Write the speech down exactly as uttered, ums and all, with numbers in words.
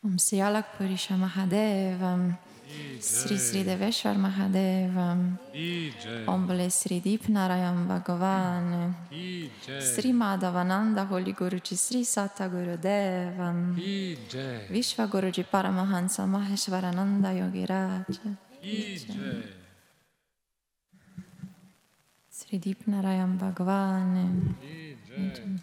Om Siyalak Purisha Mahadevam, Sri Sri Deveshwar Mahadevam, Om Bole Sri Deepnarayam Bhagavan, Sri Madhavananda Holy Guruji Sri Satta Guru Devam, Vishwa Guruji Paramahansa Maheshwarananda Yogi Raja, Sri Deepnarayam Bhagavan.